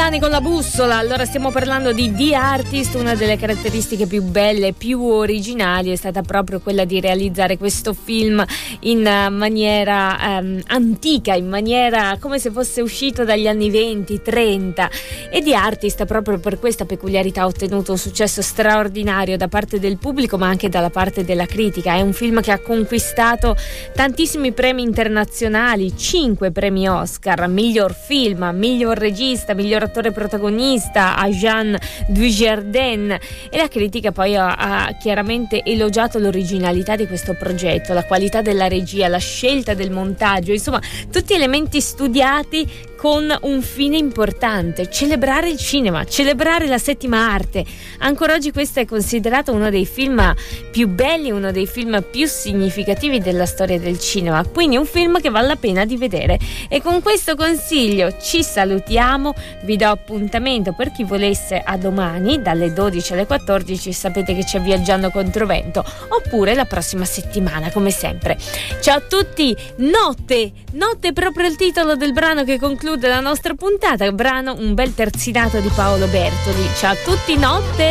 Lontani con la bussola. Allora stiamo parlando di The Artist. Una delle caratteristiche più belle, più originali è stata proprio quella di realizzare questo film in maniera antica, in maniera come se fosse uscito dagli anni 20-30, e The Artist proprio per questa peculiarità ha ottenuto un successo straordinario da parte del pubblico ma anche dalla parte della critica. È un film che ha conquistato tantissimi premi internazionali, 5 premi Oscar, miglior film, miglior regista, miglior attore protagonista a Jean Dujardin, e la critica poi ha chiaramente elogiato l'originalità di questo progetto, la qualità della regia, la scelta del montaggio, insomma tutti elementi studiati con un fine importante: celebrare il cinema, celebrare la settima arte. Ancora oggi questo è considerato uno dei film più belli, uno dei film più significativi della storia del cinema, quindi un film che vale la pena di vedere. E con questo consiglio ci salutiamo, vi do appuntamento per chi volesse a domani dalle 12 alle 14, sapete che c'è Viaggiando Controvento, oppure la prossima settimana come sempre. Ciao a tutti, Notte è proprio il titolo del brano che conclude la nostra puntata, brano un bel terzinato di Paolo Bertoli. Ciao a tutti, Notte.